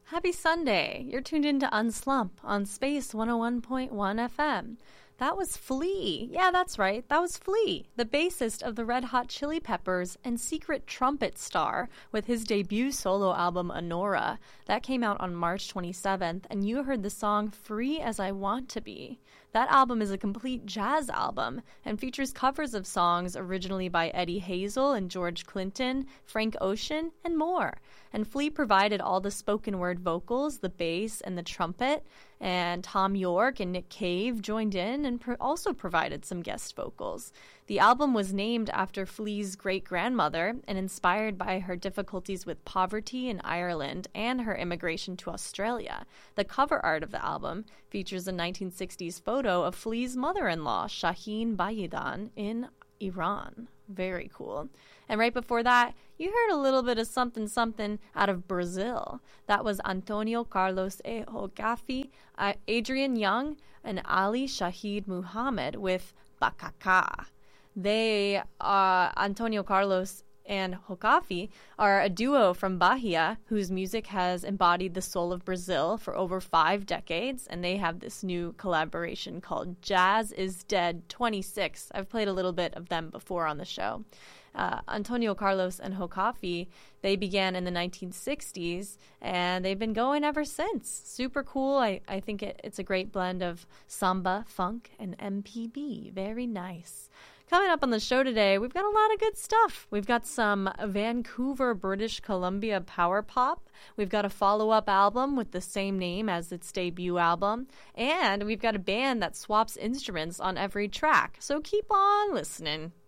Happy Sunday! You're tuned in to Unslump on Space 101.1 FM. That was Flea. Yeah, that's right. That was Flea, the bassist of the Red Hot Chili Peppers and secret trumpet star with his debut solo album, Honora. That came out on March 27th, and you heard the song Free as I Want to Be. That album is a complete jazz album and features covers of songs originally by Eddie Hazel and George Clinton, Frank Ocean, and more. And Flea provided all the spoken word vocals, the bass, and the trumpet, and Tom York and Nick Cave joined in and also provided some guest vocals. The album was named after Flea's great-grandmother and inspired by her difficulties with poverty in Ireland and her immigration to Australia. The cover art of the album features a 1960s photo of Flea's mother-in-law, Shaheen Bayidan, in Iran. Very cool. And right before that, you heard a little bit of something something out of Brazil. That was Antonio Carlos e Hogafi, Adrian Young, and Ali Shahid Muhammad with Bacacá. They, Antonio Carlos and Hogafi, are a duo from Bahia whose music has embodied the soul of Brazil for over 5 decades, and they have this new collaboration called Jazz is Dead 26. I've played a little bit of them before on the show. Antonio Carlos and Hogafi, they began in the 1960s, and they've been going ever since. Super cool. I think it's a great blend of samba, funk, and MPB. Very nice. Coming up on the show today, we've got a lot of good stuff. We've got some Vancouver, British Columbia power pop. We've got a follow-up album with the same name as its debut album. And we've got a band that swaps instruments on every track. So keep on listening.